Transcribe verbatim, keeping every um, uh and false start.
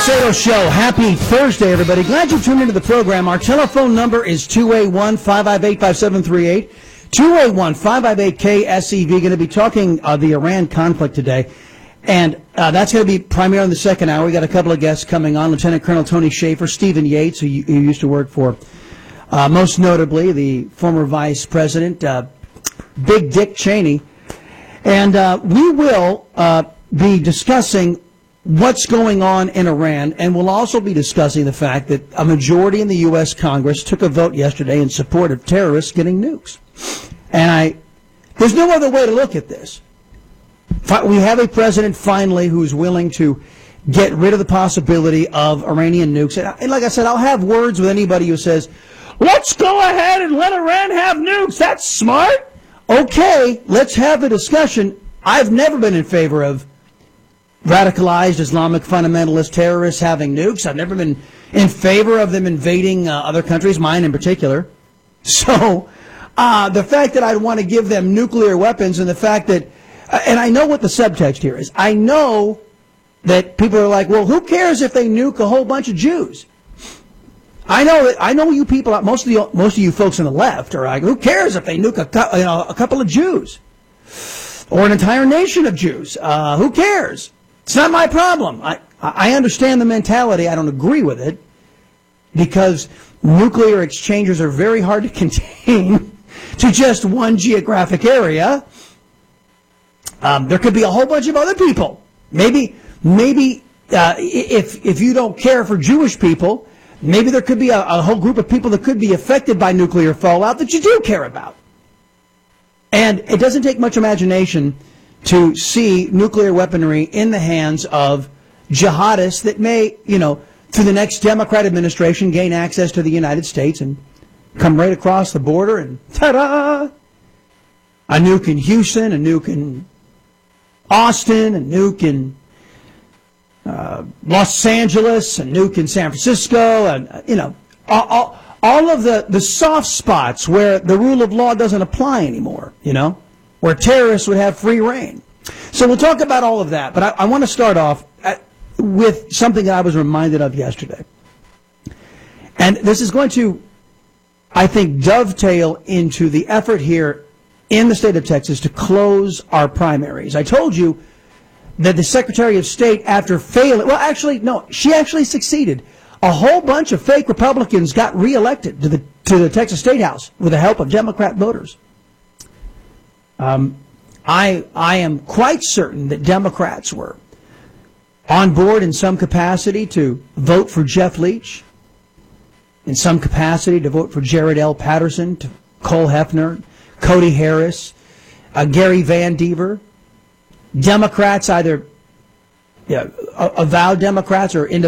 Salcedo Show. Happy Thursday, everybody. Glad you tuned into the program. Our telephone number is two eight one, five five eight, five seven three eight. two eight one, five five eight, K S E V. Going to be talking uh, the Iran conflict today. And uh, that's going to be primarily in the second hour. We got a couple of guests coming on. Lieutenant Colonel Tony Shaffer, Stephen Yates, who, who used to work for, uh, most notably, the former Vice President, uh, Big Dick Cheney. And uh, we will uh, be discussing what's going on in Iran, and we'll also be discussing the fact that a majority in the U S Congress took a vote yesterday in support of terrorists getting nukes. And I, there's no other way to look at this. We have a president finally who's willing to get rid of the possibility of Iranian nukes. And like I said, I'll have words with anybody who says, let's go ahead and let Iran have nukes. That's smart. Okay, let's have a discussion. I've never been in favor of radicalized Islamic fundamentalist terrorists having nukes. I've never been in favor of them invading uh, other countries, mine in particular. So uh, the fact that I'd want to give them nuclear weapons and the fact that, uh, and I know what the subtext here is. I know that people are like, well, who cares if they nuke a whole bunch of Jews? I know that, I know you people, most of the, most of you folks on the left are like, who cares if they nuke a, you know, a couple of Jews or an entire nation of Jews? Uh, who cares? It's not my problem. I, I understand the mentality. I don't agree with it because nuclear exchangers are very hard to contain to just one geographic area. Um, there could be a whole bunch of other people. Maybe, maybe uh, if if you don't care for Jewish people, maybe there could be a, a whole group of people that could be affected by nuclear fallout that you do care about. And it doesn't take much imagination to see nuclear weaponry in the hands of jihadists that may, you know, through the next Democrat administration gain access to the United States and come right across the border and ta-da! A nuke in Houston, a nuke in Austin, a nuke in uh, Los Angeles, a nuke in San Francisco, and, uh, you know, all, all, all of the, the soft spots where the rule of law doesn't apply anymore, you know, where terrorists would have free reign. So we'll talk about all of that, but I, I want to start off at, with something that I was reminded of yesterday. And this is going to, I think, dovetail into the effort here in the state of Texas to close our primaries. I told you that the Secretary of State, after failing, well, actually, no, she actually succeeded. A whole bunch of fake Republicans got reelected to the to the Texas State House with the help of Democrat voters. Um, I I am quite certain that Democrats were on board in some capacity to vote for Jeff Leach, in some capacity to vote for Jared L. Patterson, to Cole Hefner, Cody Harris, uh, Gary Van Dever. Democrats, either yeah, avowed Democrats or independent